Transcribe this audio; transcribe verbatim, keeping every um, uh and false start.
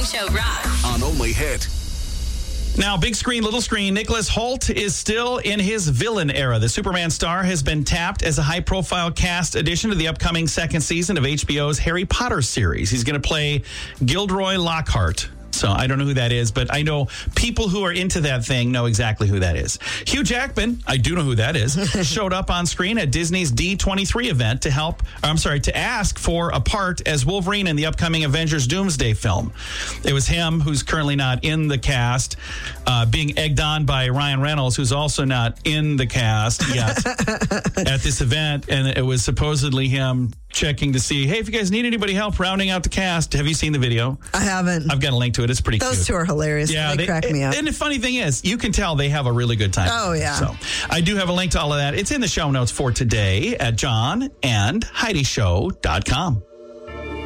Morning Show rocks. On Only Hit. Now, big screen, little screen, Nicholas Hoult is still in his villain era. The Superman star has been tapped as a high-profile cast addition to the upcoming second season of H B O's Harry Potter series. He's going to play Gilderoy Lockhart. So I don't know who that is, but I know people who are into that thing know exactly who that is. Hugh Jackman, I do know who that is, showed up on screen at Disney's D twenty-three event to help, I'm sorry, to ask for a part as Wolverine in the upcoming Avengers Doomsday film. It was him, who's currently not in the cast, uh, being egged on by Ryan Reynolds, who's also not in the cast yet at this event. And it was supposedly him checking to see, hey, if you guys need anybody help rounding out the cast, have you seen the video? I haven't. I've got a link to it. It's pretty Those cute. two are hilarious. Yeah, they, they crack me up. And the funny thing is, you can tell they have a really good time. Oh, yeah. So I do have a link to all of that. It's in the show notes for today at john and heidi show dot com.